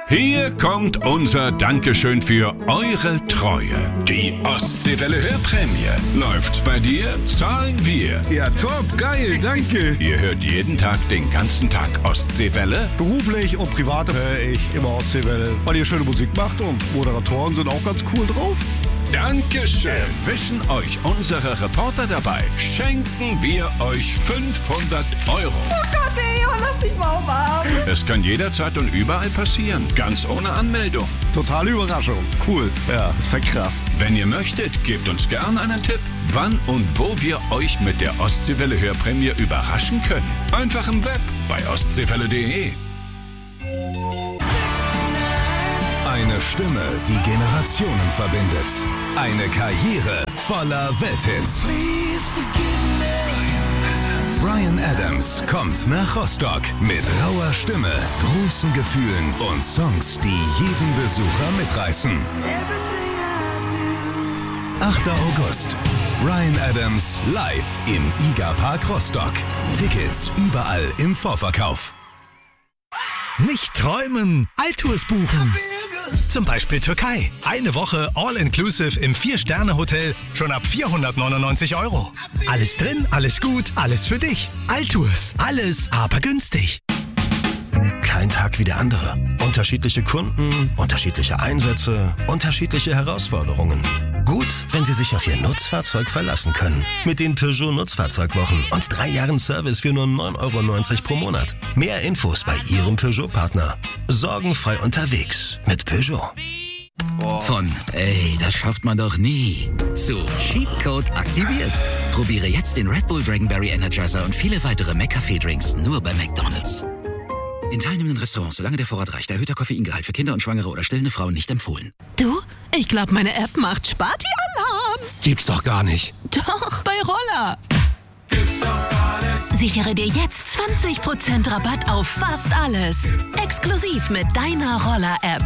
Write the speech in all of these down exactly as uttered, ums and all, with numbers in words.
Hier kommt unser Dankeschön für eure Treue. Die Ostseewelle Hörprämie. Läuft's bei dir, zahlen wir. Ja, top, geil, danke. Ihr hört jeden Tag den ganzen Tag Ostseewelle? Beruflich und privat höre ich immer Ostseewelle, weil ihr schöne Musik macht und Moderatoren sind auch ganz cool drauf. Dankeschön. Wischen euch unsere Reporter dabei. Schenken wir euch fünfhundert Euro. Oh Gott, ey, lass dich mal umarmen. Es kann jederzeit und überall passieren. Ganz ohne Anmeldung. Totale Überraschung. Cool. Ja, ist ja krass. Wenn ihr möchtet, gebt uns gerne einen Tipp, wann und wo wir euch mit der Ostseewelle Hörprämie überraschen können. Einfach im Web bei ostseewelle punkt de. Eine Stimme, die Generationen verbindet. Eine Karriere voller Welthits. Bryan Adams kommt nach Rostock mit rauer Stimme, großen Gefühlen und Songs, die jeden Besucher mitreißen. achter August. Bryan Adams live im IGA Park Rostock. Tickets überall im Vorverkauf. Nicht träumen, Altours buchen. Zum Beispiel Türkei. Eine Woche All-Inclusive im vier-Sterne-Hotel schon ab vierhundertneunundneunzig Euro. Alles drin, alles gut, alles für dich. Altours, alles, aber günstig. Kein Tag wie der andere. Unterschiedliche Kunden, unterschiedliche Einsätze, unterschiedliche Herausforderungen. Gut, wenn Sie sich auf Ihr Nutzfahrzeug verlassen können. Mit den Peugeot Nutzfahrzeugwochen und drei Jahren Service für nur neun Euro neunzig pro Monat. Mehr Infos bei Ihrem Peugeot-Partner. Sorgenfrei unterwegs mit Peugeot. Von ey, das schafft man doch nie zu Cheatcode aktiviert. Probiere jetzt den Red Bull Dragonberry Energizer und viele weitere McCafé-Drinks nur bei McDonald's. In teilnehmenden Restaurants, solange der Vorrat reicht, erhöhter Koffeingehalt für Kinder und Schwangere oder stillende Frauen nicht empfohlen. Du, ich glaube, meine App macht Sparti-Alarm. Gibt's doch gar nicht. Doch, bei Roller. Gibt's doch gar nicht. Sichere dir jetzt zwanzig Prozent Rabatt auf fast alles. Exklusiv mit deiner Roller-App.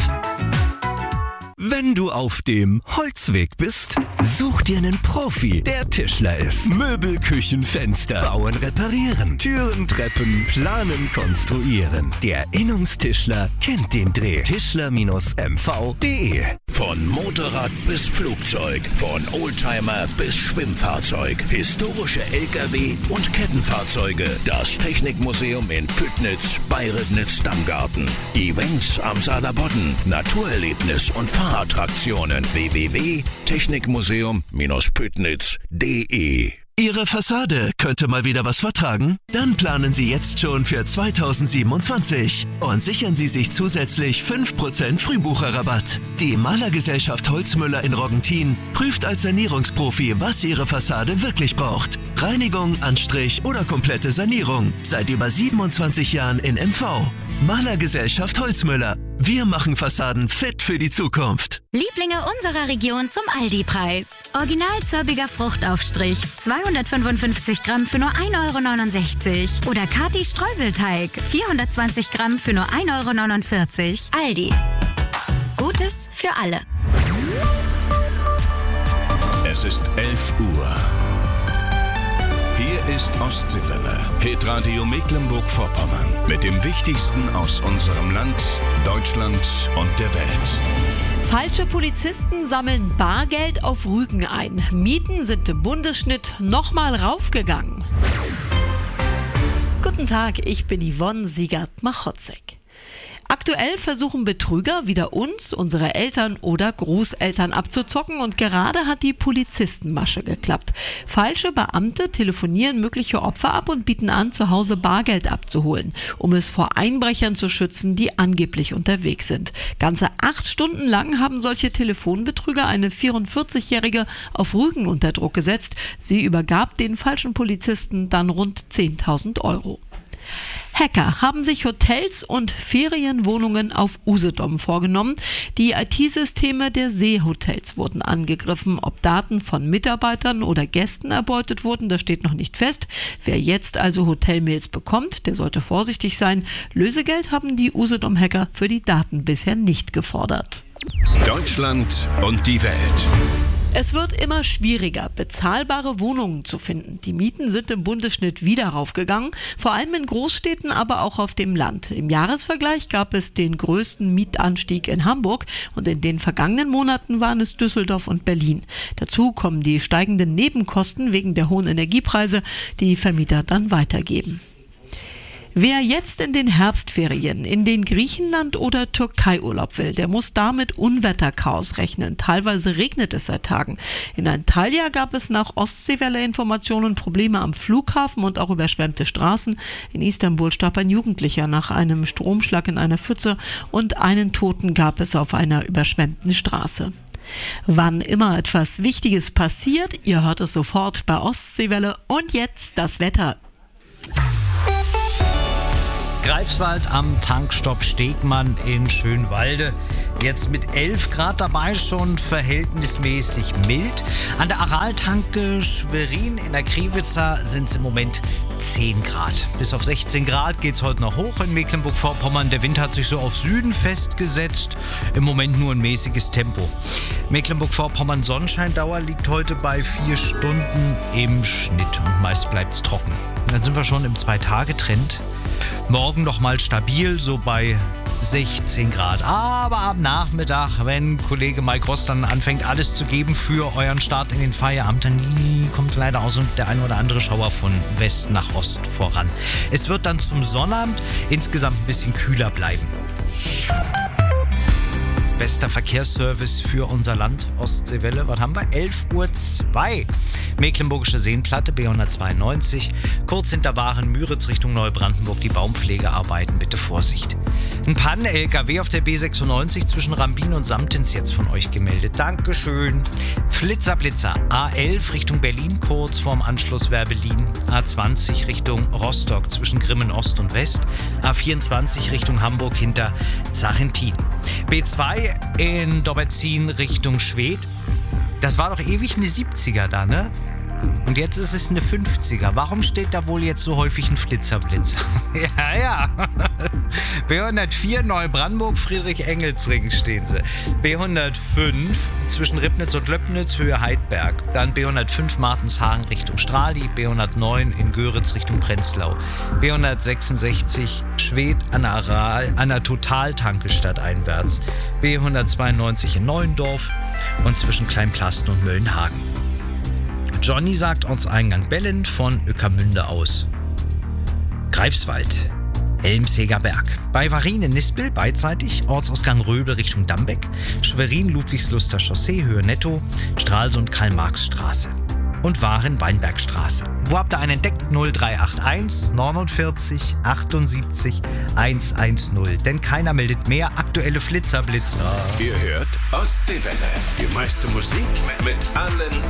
Wenn du auf dem Holzweg bist, such dir einen Profi, der Tischler ist. Möbel, Küchen, Fenster, bauen, reparieren, Türen, Treppen, planen, konstruieren. Der Innungstischler kennt den Dreh. Tischler M V punkt de. Von Motorrad bis Flugzeug, von Oldtimer bis Schwimmfahrzeug, historische L K W und Kettenfahrzeuge. Das Technikmuseum in Püttnitz, Bayrednitz-Dammgarten. Events am Saarlandbodden, Naturerlebnis und Fahrattraktionen. w w w punkt technikmuseum püttnitz punkt de. Ihre Fassade könnte mal wieder was vertragen? Dann planen Sie jetzt schon für zweitausendsiebenundzwanzig und sichern Sie sich zusätzlich fünf Prozent Frühbucherrabatt. Die Malergesellschaft Holzmüller in Roggentin prüft als Sanierungsprofi, was Ihre Fassade wirklich braucht. Reinigung, Anstrich oder komplette Sanierung. Seit über siebenundzwanzig Jahren in M V. Malergesellschaft Holzmüller. Wir machen Fassaden fit für die Zukunft. Lieblinge unserer Region zum Aldi-Preis. Original zirbiger Fruchtaufstrich, zweihundertfünfundfünfzig Gramm für nur ein Euro neunundsechzig. Oder Kati Streuselteig, vierhundertzwanzig Gramm für nur ein Euro neunundvierzig. Aldi. Gutes für alle. Es ist elf Uhr. Hier ist Ostseewelle, Hitradio Mecklenburg-Vorpommern, mit dem Wichtigsten aus unserem Land, Deutschland und der Welt. Falsche Polizisten sammeln Bargeld auf Rügen ein. Mieten sind im Bundesschnitt nochmal raufgegangen. Guten Tag, ich bin Yvonne Siegert-Machotzek. Aktuell versuchen Betrüger wieder uns, unsere Eltern oder Großeltern abzuzocken und gerade hat die Polizistenmasche geklappt. Falsche Beamte telefonieren mögliche Opfer ab und bieten an, zu Hause Bargeld abzuholen, um es vor Einbrechern zu schützen, die angeblich unterwegs sind. Ganze acht Stunden lang haben solche Telefonbetrüger eine vierundvierzigjährige auf Rügen unter Druck gesetzt. Sie übergab den falschen Polizisten dann rund zehntausend Euro. Hacker haben sich Hotels und Ferienwohnungen auf Usedom vorgenommen. Die I T-Systeme der Seehotels wurden angegriffen. Ob Daten von Mitarbeitern oder Gästen erbeutet wurden, das steht noch nicht fest. Wer jetzt also Hotelmails bekommt, der sollte vorsichtig sein. Lösegeld haben die Usedom-Hacker für die Daten bisher nicht gefordert. Deutschland und die Welt. Es wird immer schwieriger, bezahlbare Wohnungen zu finden. Die Mieten sind im Bundesschnitt wieder raufgegangen, vor allem in Großstädten, aber auch auf dem Land. Im Jahresvergleich gab es den größten Mietanstieg in Hamburg und in den vergangenen Monaten waren es Düsseldorf und Berlin. Dazu kommen die steigenden Nebenkosten wegen der hohen Energiepreise, die Vermieter dann weitergeben. Wer jetzt in den Herbstferien in den Griechenland- oder Türkei-Urlaub will, der muss da mit Unwetterchaos rechnen. Teilweise regnet es seit Tagen. In Antalya gab es nach Ostseewelle-Informationen Probleme am Flughafen und auch überschwemmte Straßen. In Istanbul starb ein Jugendlicher nach einem Stromschlag in einer Pfütze und einen Toten gab es auf einer überschwemmten Straße. Wann immer etwas Wichtiges passiert, ihr hört es sofort bei Ostseewelle. Und jetzt das Wetter. Greifswald am Tankstopp Stegmann in Schönwalde. Jetzt mit elf Grad dabei, schon verhältnismäßig mild. An der Araltanke Schwerin in der Kriwitzer sind es im Moment zehn Grad. Bis auf sechzehn Grad geht es heute noch hoch in Mecklenburg-Vorpommern. Der Wind hat sich so auf Süden festgesetzt. Im Moment nur ein mäßiges Tempo. Mecklenburg-Vorpommern Sonnenscheindauer liegt heute bei vier Stunden im Schnitt und meist bleibt es trocken. Dann sind wir schon im Zwei-Tage-Trend. Morgen noch mal stabil, so bei sechzehn Grad. Aber am Nachmittag, wenn Kollege Mike Ross dann anfängt, alles zu geben für euren Start in den Feierabend, dann kommt leider auch so der ein oder andere Schauer von West nach Ost voran. Es wird dann zum Sonnabend insgesamt ein bisschen kühler bleiben. Bester Verkehrsservice für unser Land, Ostseewelle. Was haben wir? elf Uhr zwei. Mecklenburgische Seenplatte, B hundertzweiundneunzig. Kurz hinter Waren-Müritz Richtung Neubrandenburg. Die Baumpflegearbeiten, bitte Vorsicht. Ein Pannen-L K W auf der B sechsundneunzig zwischen Rambin und Samtens jetzt von euch gemeldet. Dankeschön. Flitzer-Blitzer. A elf Richtung Berlin, kurz vorm Anschluss Werbelin. A zwanzig Richtung Rostock zwischen Grimmen Ost und West. A vierundzwanzig Richtung Hamburg hinter Zachentin. B zwei in Dobberzin Richtung Schwedt. Das war doch ewig eine siebziger da, ne? Und jetzt ist es eine fünfziger. Warum steht da wohl jetzt so häufig ein Flitzerblitzer? ja, ja. B hundertvier Neubrandenburg, Friedrich-Engels-Ring stehen sie. B hundertfünf zwischen Ribnitz und Löppnitz, Höhe Heidberg. Dann B hundertfünf Martenshagen Richtung Strahli. B hundertneun in Göritz Richtung Prenzlau. B hundertsechsundsechzig Schwedt an der, Aral, an der Totaltanke stadteinwärts. B hundertzweiundneunzig in Neuendorf und zwischen Kleinplasten und Möllenhagen. Johnny sagt Ortseingang Bellend von Ueckermünde aus. Greifswald, Elmseger Berg. Bei Varin in Nispel beidseitig, Ortsausgang Röbel Richtung Dambeck, Schwerin Ludwigsluster Chaussee Höhe Netto, Stralsund Karl-Marx-Straße und Waren Weinbergstraße. Wo habt ihr einen entdeckt? null drei acht eins neunundvierzig achtundsiebzig hundertzehn. Denn keiner meldet mehr aktuelle Flitzerblitzer. Ihr hört Ostseewelle. Die meiste Musik mit allen